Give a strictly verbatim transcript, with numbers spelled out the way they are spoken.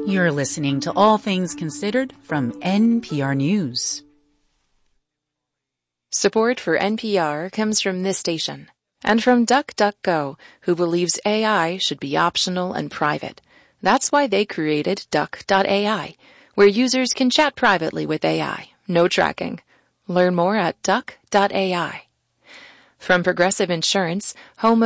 You're listening to All Things Considered from N P R News. Support for N P R comes from this station and from DuckDuckGo, who believes A I should be optional and private. That's why they created Duck dot A I, where users can chat privately with A I. No tracking. Learn more at Duck dot A I. From Progressive Insurance, home of